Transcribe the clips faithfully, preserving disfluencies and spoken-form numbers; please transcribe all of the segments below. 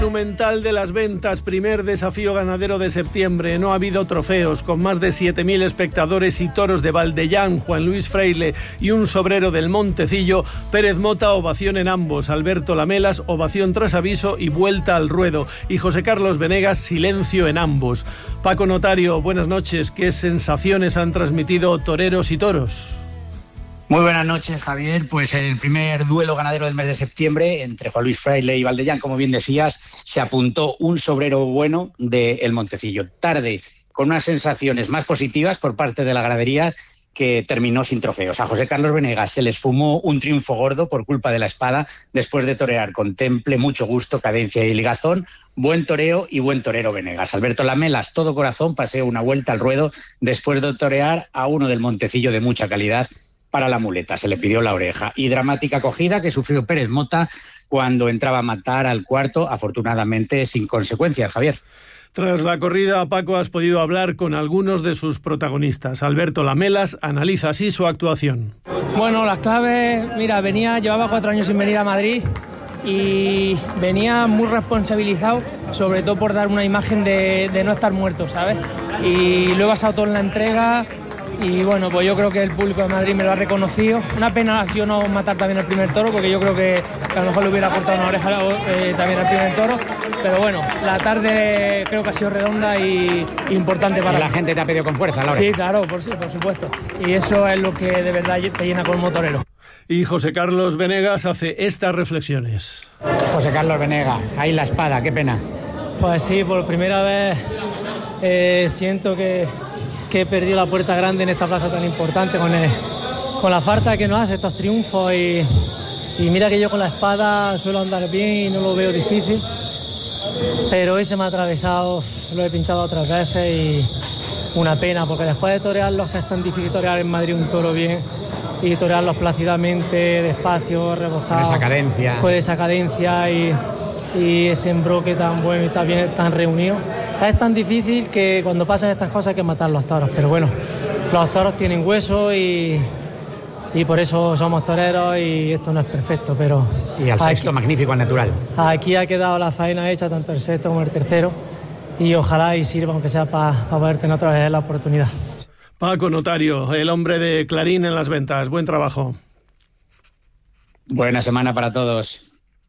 Monumental de las Ventas, primer desafío ganadero de septiembre. No ha habido trofeos, con más de siete mil espectadores y toros de Valdellán, Juan Luis Freile y un sobrero del Montecillo. Pérez Mota, ovación en ambos. Alberto Lamelas, ovación tras aviso y vuelta al ruedo. Y José Carlos Venegas, silencio en ambos. Paco Notario, buenas noches. ¿Qué sensaciones han transmitido toreros y toros? Muy buenas noches, Javier. Pues el primer duelo ganadero del mes de septiembre entre Juan Luis Freile y Valdellán, como bien decías, se apuntó un sobrero bueno del Montecillo. Tarde, con unas sensaciones más positivas por parte de la ganadería, que terminó sin trofeos. A José Carlos Venegas se les fumó un triunfo gordo por culpa de la espada, después de torear con temple, mucho gusto, cadencia y ligazón. Buen toreo y buen torero Venegas. Alberto Lamelas, todo corazón, paseó una vuelta al ruedo después de torear a uno del Montecillo de mucha calidad. Para la muleta se le pidió la oreja. Y dramática acogida que sufrió Pérez Mota cuando entraba a matar al cuarto, afortunadamente sin consecuencias, Javier. Tras la corrida, Paco, has podido hablar con algunos de sus protagonistas. Alberto Lamelas analiza así su actuación. Bueno, las claves, mira, venía, llevaba cuatro años sin venir a Madrid y venía muy responsabilizado, sobre todo por dar una imagen de, de no estar muerto, ¿sabes? Y lo he basado todo en la entrega. Y bueno, pues yo creo que el público de Madrid me lo ha reconocido. Una pena ha sido no matar también al primer toro, porque yo creo que a lo mejor le hubiera cortado una oreja eh, también al primer toro. Pero bueno, la tarde creo que ha sido redonda y importante para la mí. Gente te ha pedido con fuerza, Laura. Sí, claro, por, por supuesto. Y eso es lo que de verdad te llena como torero. Y José Carlos Venegas hace estas reflexiones. José Carlos Venegas, ahí la espada, qué pena. Pues sí, por primera vez eh, siento que... que he perdido la puerta grande en esta plaza tan importante con, el, con la farsa que nos hace estos triunfos y, y mira que yo con la espada suelo andar bien y no lo veo difícil, pero hoy se me ha atravesado, lo he pinchado otras veces y una pena, porque después de torearlos, que es tan difícil torear en Madrid un toro bien y torearlos plácidamente, despacio, rebozado, con esa cadencia, con esa cadencia y, y ese embroque tan bueno y tan bien, tan reunido. Es tan difícil que cuando pasan estas cosas hay que matar los toros, pero bueno, los toros tienen hueso y, y por eso somos toreros y esto no es perfecto, pero... Y al sexto, aquí, magnífico al natural. Aquí ha quedado la faena hecha, tanto el sexto como el tercero, y ojalá y sirva, aunque sea para pa poder tener otra vez la oportunidad. Paco Notario, el hombre de Clarín en las Ventas, buen trabajo. Buena semana para todos.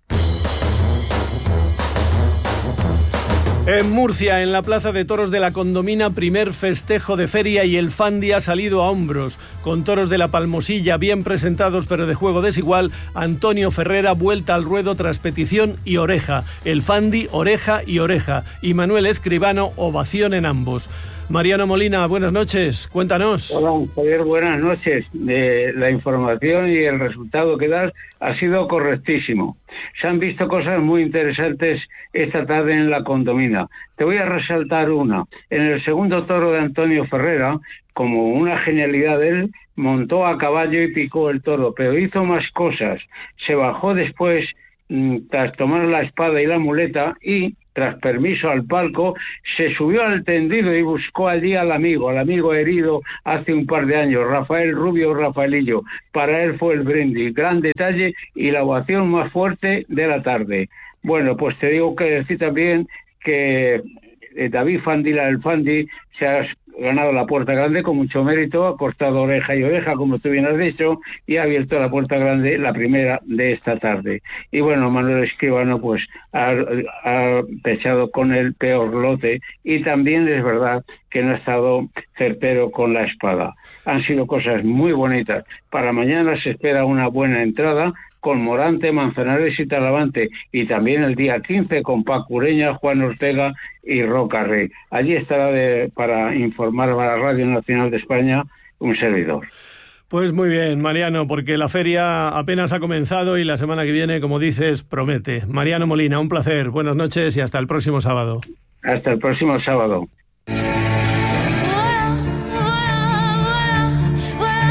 En Murcia, en la Plaza de Toros de la Condomina, primer festejo de feria y el Fandi ha salido a hombros. Con toros de la Palmosilla bien presentados pero de juego desigual, Antonio Ferrera vuelta al ruedo tras petición y oreja. El Fandi, oreja y oreja. Y Manuel Escribano, ovación en ambos. Mariano Molina, buenas noches, cuéntanos. Hola, Javier, buenas noches. Eh, la información y el resultado que das ha sido correctísimo. Se han visto cosas muy interesantes esta tarde en la Condomina. Te voy a resaltar una. En el segundo toro de Antonio Ferrera, como una genialidad de él, montó a caballo y picó el toro, pero hizo más cosas. Se bajó después, tras tomar la espada y la muleta, y tras permiso al palco, se subió al tendido y buscó allí al amigo, al amigo herido hace un par de años, Rafael Rubio Rafaelillo. Para él fue el brindis, gran detalle y la ovación más fuerte de la tarde. Bueno, pues te digo que decir también que David Fandila, el Fandi, se ha ganado la puerta grande con mucho mérito, ha cortado oreja y oreja, como tú bien has dicho, y ha abierto la puerta grande, la primera de esta tarde. Y bueno, Manuel Escribano pues ha, ha pechado con el peor lote y también es verdad que no ha estado certero con la espada. Han sido cosas muy bonitas. Para mañana se espera una buena entrada con Morante, Manzanares y Talavante, y también el día quince con Paco Ureña, Juan Ortega y Roca Rey. Allí estará de, para informar a la Radio Nacional de España un servidor. Pues muy bien, Mariano, porque la feria apenas ha comenzado y la semana que viene, como dices, promete. Mariano Molina, un placer, buenas noches y hasta el próximo sábado. Hasta el próximo sábado.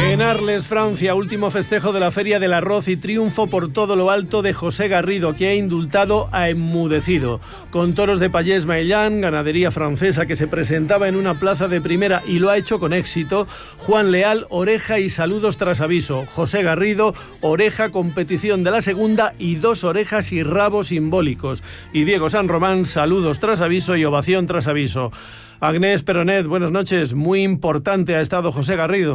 En Arles, Francia, último festejo de la Feria del Arroz y triunfo por todo lo alto de José Garrido, que ha indultado a Enmudecido. Con toros de Pallés Maillán, ganadería francesa que se presentaba en una plaza de primera y lo ha hecho con éxito, Juan Leal, oreja y saludos tras aviso. José Garrido, oreja, competición de la segunda y dos orejas y rabos simbólicos. Y Diego San Román, saludos tras aviso y ovación tras aviso. Agnès Peronet, buenas noches. Muy importante ha estado José Garrido.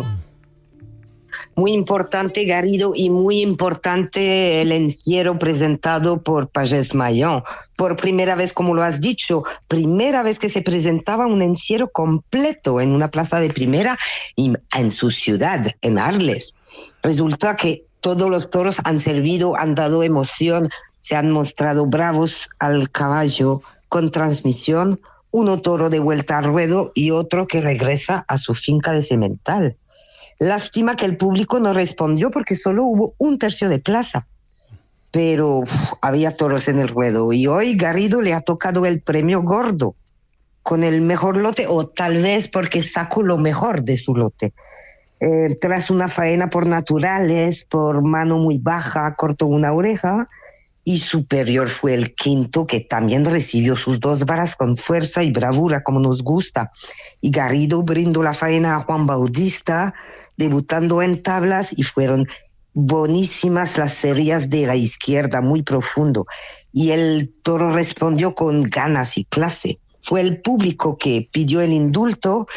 Muy importante Garrido y muy importante el encierro presentado por Pallés Maillán. Por primera vez, como lo has dicho, primera vez que se presentaba un encierro completo en una plaza de primera y en su ciudad, en Arles. Resulta que todos los toros han servido, han dado emoción, se han mostrado bravos al caballo con transmisión, uno toro de vuelta al ruedo y otro que regresa a su finca de semental. Lástima que el público no respondió porque solo hubo un tercio de plaza, pero uf, había toros en el ruedo y hoy Garrido le ha tocado el premio gordo con el mejor lote, o tal vez porque sacó lo mejor de su lote. Eh, tras una faena por naturales, por mano muy baja, cortó una oreja y superior fue el quinto, que también recibió sus dos varas con fuerza y bravura como nos gusta. Y Garrido brindó la faena a Juan Bautista, debutando en tablas, y fueron buenísimas las series de la izquierda, muy profundo. Y el toro respondió con ganas y clase. Fue el público que pidió el indulto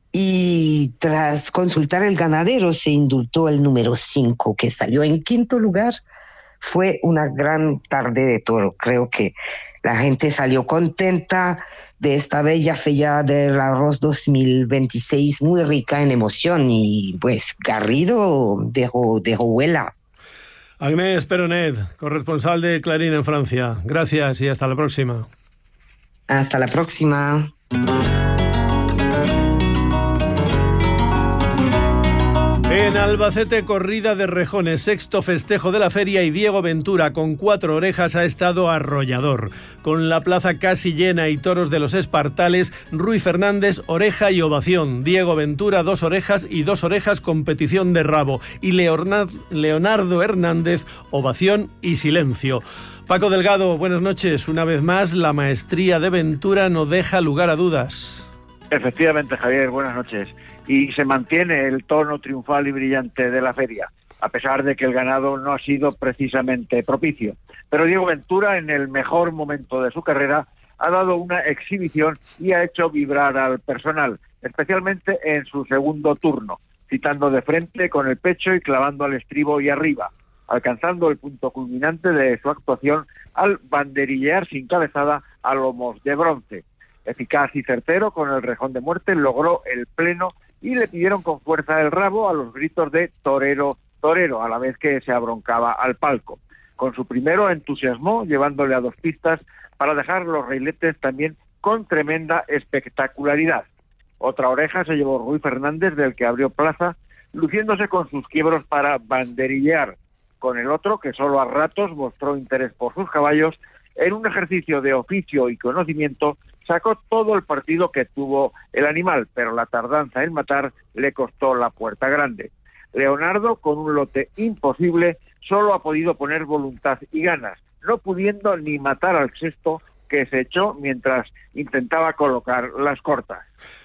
y tras consultar el ganadero se indultó el número cinco, que salió en quinto lugar. Fue una gran tarde de toro. Creo que la gente salió contenta de esta bella feria del arroz dos mil veintiséis, muy rica en emoción, y pues Garrido dejó, dejó huella. Agnès Peronet, corresponsal de Clarín en Francia. Gracias y hasta la próxima. Hasta la próxima. En Albacete, corrida de rejones, sexto festejo de la feria, y Diego Ventura, con cuatro orejas, ha estado arrollador. Con la plaza casi llena y toros de los espartales, Rui Fernández, oreja y ovación. Diego Ventura, dos orejas y dos orejas, competición de rabo. Y Leonardo Hernández, ovación y silencio. Paco Delgado, buenas noches. Una vez más, la maestría de Ventura no deja lugar a dudas. Efectivamente, Javier, buenas noches. Y se mantiene el tono triunfal y brillante de la feria, a pesar de que el ganado no ha sido precisamente propicio. Pero Diego Ventura, en el mejor momento de su carrera, ha dado una exhibición y ha hecho vibrar al personal, especialmente en su segundo turno, citando de frente con el pecho y clavando al estribo y arriba, alcanzando el punto culminante de su actuación al banderillear sin cabezada a lomos de bronce. Eficaz y certero, con el rejón de muerte logró el pleno y le pidieron con fuerza el rabo a los gritos de torero, torero, a la vez que se abroncaba al palco. Con su primero entusiasmó, llevándole a dos pistas para dejar los reiletes también con tremenda espectacularidad. Otra oreja se llevó Rui Fernández, del que abrió plaza, luciéndose con sus quiebros para banderillear. Con el otro, que solo a ratos mostró interés por sus caballos, en un ejercicio de oficio y conocimiento, sacó todo el partido que tuvo el animal, pero la tardanza en matar le costó la puerta grande. Leonardo, con un lote imposible, solo ha podido poner voluntad y ganas, no pudiendo ni matar al sexto, que se echó mientras intentaba colocar las cortas.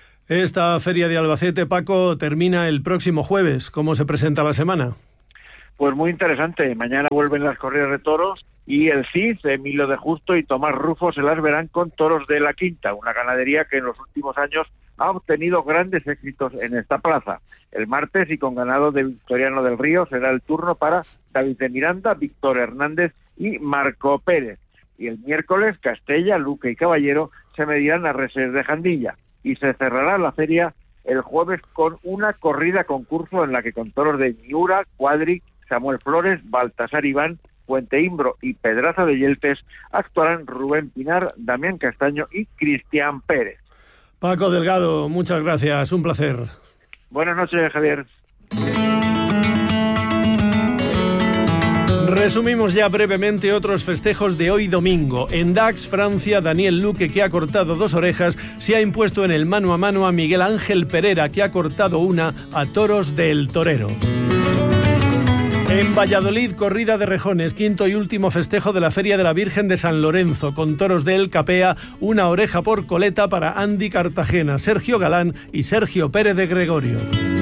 Esta feria de Albacete, Paco, termina el próximo jueves. ¿Cómo se presenta la semana? Pues muy interesante. Mañana vuelven las corridas de toros y el C I S, Emilio de Justo y Tomás Rufo, se las verán con toros de la Quinta, una ganadería que en los últimos años ha obtenido grandes éxitos en esta plaza. El martes, y con ganado de Victoriano del Río, será el turno para David de Miranda, Víctor Hernández y Marco Pérez. Y el miércoles, Castella, Luque y Caballero se medirán a Reses de Jandilla. Y se cerrará la feria el jueves con una corrida concurso en la que, con toros de Miura, Cuadri, Samuel Flores, Baltasar Iván, Puente Imbro y Pedraza de Yeltes, actuarán Rubén Pinar, Damián Castaño y Cristian Pérez. Paco Delgado, muchas gracias, un placer. Buenas noches, Javier. Resumimos ya brevemente otros festejos de hoy domingo. En Dax, Francia, Daniel Luque, que ha cortado dos orejas, se ha impuesto en el mano a mano a Miguel Ángel Pereira, que ha cortado una a toros del Torero. En Valladolid, corrida de rejones, quinto y último festejo de la Feria de la Virgen de San Lorenzo, con toros de El Capea, una oreja por coleta para Andy Cartagena, Sergio Galán y Sergio Pérez de Gregorio.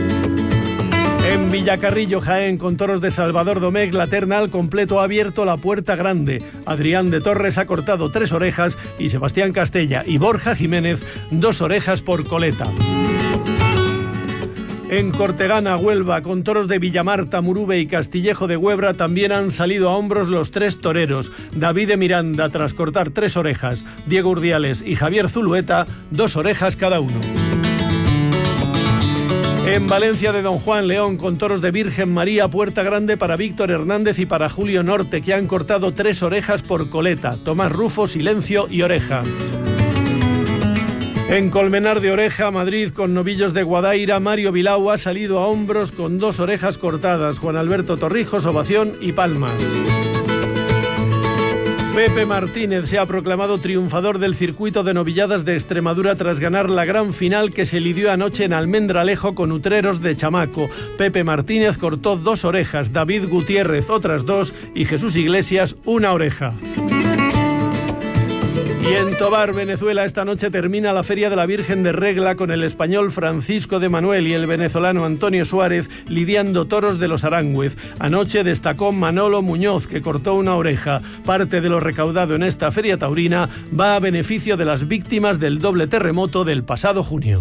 En Villacarrillo, Jaén, con toros de Salvador Domecq, la terna al completo ha abierto la puerta grande. Adrián de Torres ha cortado tres orejas y Sebastián Castella y Borja Jiménez dos orejas por coleta. En Cortegana, Huelva, con toros de Villamarta, Murube y Castillejo de Huebra, también han salido a hombros los tres toreros. David de Miranda, tras cortar tres orejas, Diego Urdiales y Javier Zulueta, dos orejas cada uno. En Valencia de Don Juan, León, con toros de Virgen María, puerta grande para Víctor Hernández y para Julio Norte, que han cortado tres orejas por coleta. Tomás Rufo, silencio y oreja. En Colmenar de Oreja, Madrid, con novillos de Guadaira, Mario Vilau ha salido a hombros con dos orejas cortadas. Juan Alberto Torrijos, ovación y palmas. Pepe Martínez se ha proclamado triunfador del circuito de novilladas de Extremadura tras ganar la gran final que se lidió anoche en Almendralejo con Utreros de Chamaco. Pepe Martínez cortó dos orejas, David Gutiérrez otras dos y Jesús Iglesias una oreja. Y en Tobar, Venezuela, esta noche termina la Feria de la Virgen de Regla con el español Francisco de Manuel y el venezolano Antonio Suárez lidiando toros de los Arangüez. Anoche destacó Manolo Muñoz, que cortó una oreja. Parte de lo recaudado en esta feria taurina va a beneficio de las víctimas del doble terremoto del pasado junio.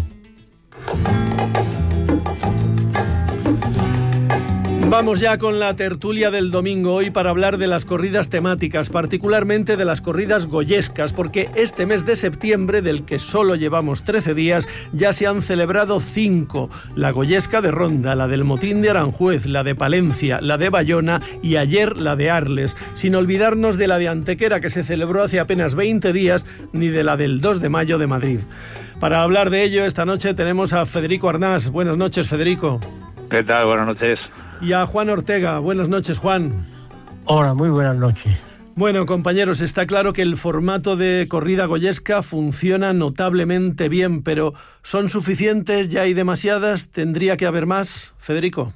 Vamos ya con la tertulia del domingo hoy para hablar de las corridas temáticas, particularmente de las corridas goyescas, porque este mes de septiembre, del que solo llevamos trece días, ya se han celebrado cinco. La goyesca de Ronda, la del Motín de Aranjuez, la de Palencia, la de Bayona y ayer la de Arles, sin olvidarnos de la de Antequera, que se celebró hace apenas veinte días, ni de la del dos de mayo de Madrid. Para hablar de ello, esta noche tenemos a Federico Arnás. Buenas noches, Federico. ¿Qué tal? Buenas noches. Y a Juan Ortega. Buenas noches, Juan. Hola, muy buenas noches. Bueno, compañeros, está claro que el formato de corrida goyesca funciona notablemente bien, pero ¿son suficientes? ¿Ya hay demasiadas? ¿Tendría que haber más? Federico.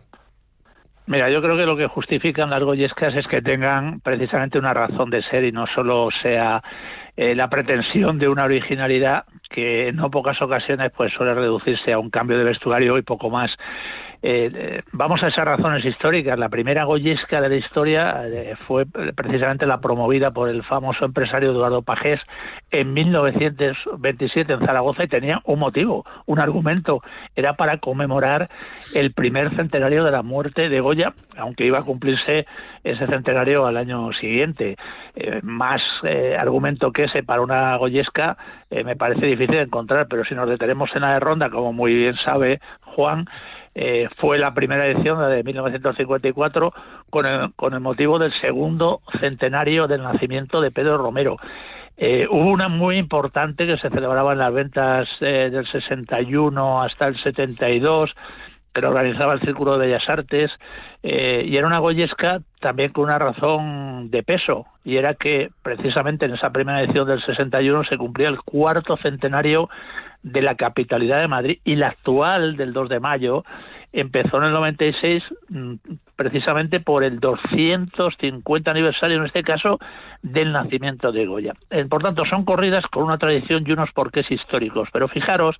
Mira, yo creo que lo que justifican las goyescas es que tengan precisamente una razón de ser y no solo sea eh, la pretensión de una originalidad que en no pocas ocasiones pues suele reducirse a un cambio de vestuario y poco más. Eh, eh, vamos a esas razones históricas. La primera goyesca de la historia eh, fue precisamente la promovida por el famoso empresario Eduardo Pagés en mil novecientos veintisiete en Zaragoza y tenía un motivo, un argumento. Era para conmemorar el primer centenario de la muerte de Goya, aunque iba a cumplirse ese centenario al año siguiente. Eh, más eh, argumento que ese para una goyesca eh, me parece difícil de encontrar, pero si nos detenemos en la de Ronda, como muy bien sabe Juan, Eh, fue la primera edición, la de mil novecientos cincuenta y cuatro, con el, con el motivo del segundo centenario del nacimiento de Pedro Romero. Eh, hubo una muy importante que se celebraba en las ventas eh, del sesenta y uno hasta el setenta y dos, que lo organizaba el Círculo de Bellas Artes, eh, y era una goyesca también con una razón de peso, y era que precisamente en esa primera edición del sesenta y uno se cumplía el cuarto centenario de la capitalidad de Madrid, y la actual del dos de mayo empezó en el noventa y seis precisamente por el doscientos cincuenta aniversario, en este caso, del nacimiento de Goya. Eh, por tanto, son corridas con una tradición y unos porqués históricos, pero fijaros,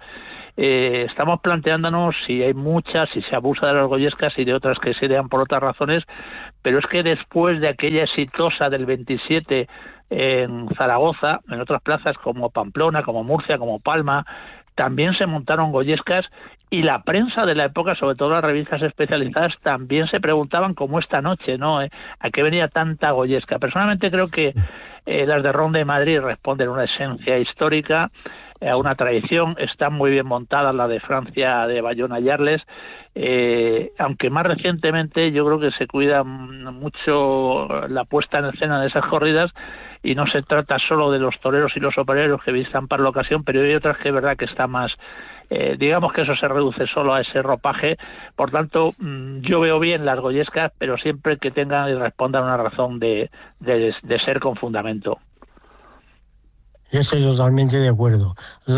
eh, estamos planteándonos si hay muchas, si se abusa de las goyescas y de otras que se dan por otras razones, pero es que después de aquella exitosa del veintisiete en Zaragoza, en otras plazas como Pamplona, como Murcia, como Palma, también se montaron goyescas, y la prensa de la época, sobre todo las revistas especializadas, también se preguntaban, como esta noche, ¿no? ¿Eh? ¿A qué venía tanta goyesca? Personalmente creo que eh, las de Ronda de Madrid responden a una esencia histórica, eh, a una tradición. Están muy bien montadas la de Francia, de Bayona y Arles, eh, aunque más recientemente yo creo que se cuida mucho la puesta en escena de esas corridas, y no se trata solo de los toreros y los opereros que vistan para la ocasión, pero hay otras que es verdad que está más, eh, digamos que eso se reduce solo a ese ropaje. Por tanto, mmm, yo veo bien las goyescas, pero siempre que tengan y respondan una razón de, de, de ser con fundamento. Yo estoy totalmente de acuerdo.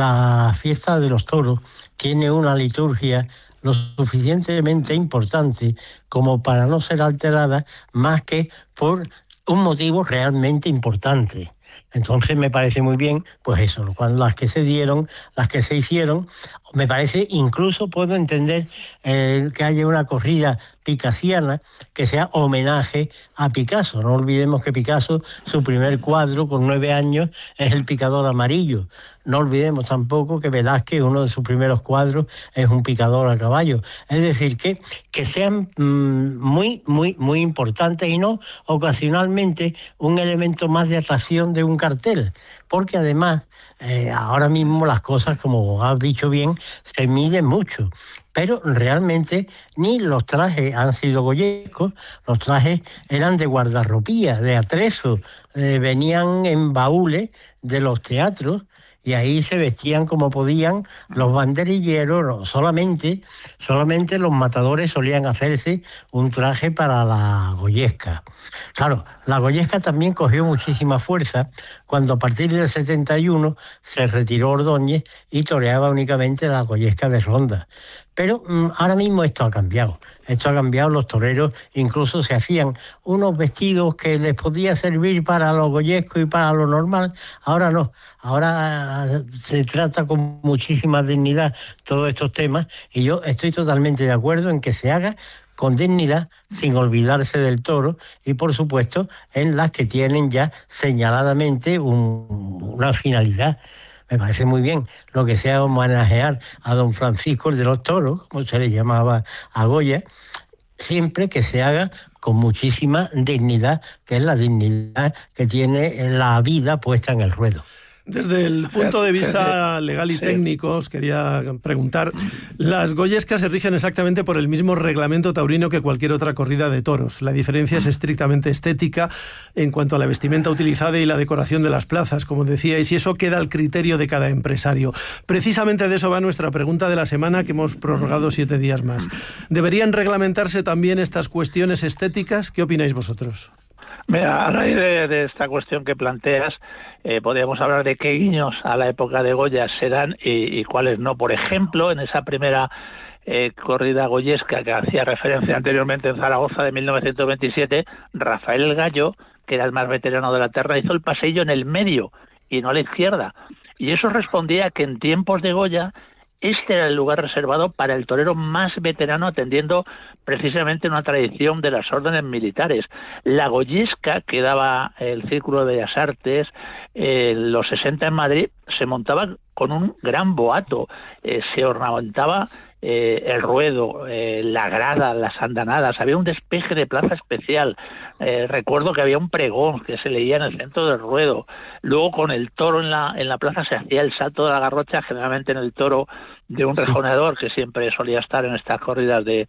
La fiesta de los toros tiene una liturgia lo suficientemente importante como para no ser alterada más que por un motivo realmente importante. Entonces me parece muy bien, pues eso, cuando las que se dieron, las que se hicieron, me parece, incluso puedo entender eh, que haya una corrida picasiana que sea homenaje a Picasso. No olvidemos que Picasso, su primer cuadro con nueve años es El picador amarillo. No olvidemos tampoco que Velázquez, uno de sus primeros cuadros, es un picador a caballo. Es decir, que, que sean mmm, muy, muy, muy importantes y no ocasionalmente un elemento más de atracción de un cartel. Porque además, eh, ahora mismo las cosas, como has dicho bien, se miden mucho. Pero realmente ni los trajes han sido goyescos, los trajes eran de guardarropía, de atrezo, eh, venían en baúles de los teatros, y ahí se vestían como podían los banderilleros. No, solamente, solamente los matadores solían hacerse un traje para la goyesca. Claro, la goyesca también cogió muchísima fuerza cuando a partir del setenta y uno se retiró Ordóñez y toreaba únicamente la goyesca de ronda. Pero mmm, ahora mismo esto ha cambiado. Esto ha cambiado, los toreros incluso se hacían unos vestidos que les podía servir para lo goyesco y para lo normal. Ahora no, ahora se trata con muchísima dignidad todos estos temas y yo estoy totalmente de acuerdo en que se haga con dignidad, sin olvidarse del toro y, por supuesto, en las que tienen ya señaladamente un, una finalidad. Me parece muy bien lo que sea homenajear a don Francisco el de los Toros, como se le llamaba a Goya, siempre que se haga con muchísima dignidad, que es la dignidad que tiene la vida puesta en el ruedo. Desde el punto de vista legal y técnico, os quería preguntar, las goyescas se rigen exactamente por el mismo reglamento taurino que cualquier otra corrida de toros. La diferencia es estrictamente estética en cuanto a la vestimenta utilizada y la decoración de las plazas, como decíais, y eso queda al criterio de cada empresario. Precisamente de eso va nuestra pregunta de la semana, que hemos prorrogado siete días más. ¿Deberían reglamentarse también estas cuestiones estéticas? ¿Qué opináis vosotros? Mira, a raíz de, de esta cuestión que planteas, eh, podríamos hablar de qué guiños a la época de Goya se dan y, y cuáles no. Por ejemplo, en esa primera eh, corrida goyesca que hacía referencia anteriormente en Zaragoza de mil novecientos veintisiete, Rafael el Gallo, que era el más veterano de la terna, hizo el paseillo en el medio y no a la izquierda. Y eso respondía a que en tiempos de Goya este era el lugar reservado para el torero más veterano, atendiendo precisamente una tradición de las órdenes militares. La goyesca, que daba el Círculo de Bellas Artes en eh, los sesenta en Madrid, se montaba con un gran boato, eh, se ornamentaba eh, el ruedo, eh, la grada, las andanadas, había un despeje de plaza especial. Eh, recuerdo que había un pregón que se leía en el centro del ruedo. Luego, con el toro en la en la plaza, se hacía el salto de la garrocha, generalmente en el toro de un rejoneador, que siempre solía estar en estas corridas de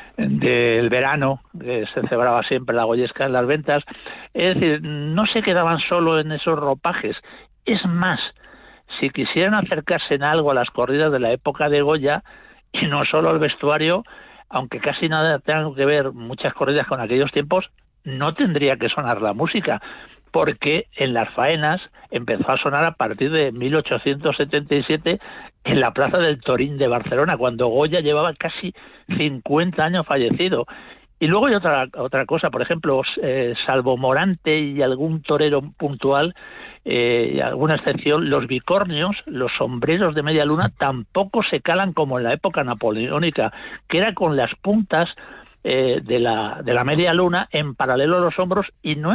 del verano, que se celebraba siempre la goyesca en las ventas. Es decir, no se quedaban solo en esos ropajes. Es más, si quisieran acercarse en algo a las corridas de la época de Goya, y no solo el vestuario, aunque casi nada tenga que ver muchas corridas con aquellos tiempos, no tendría que sonar la música, porque en las faenas empezó a sonar a partir de mil ochocientos setenta y siete en la Plaza del Torín de Barcelona, cuando Goya llevaba casi cincuenta años fallecido. Y luego hay otra otra cosa, por ejemplo, eh, salvo Morante y algún torero puntual, eh, y alguna excepción, los bicornios, los sombreros de media luna, tampoco se calan como en la época napoleónica, que era con las puntas eh, de la de la media luna en paralelo a los hombros, y no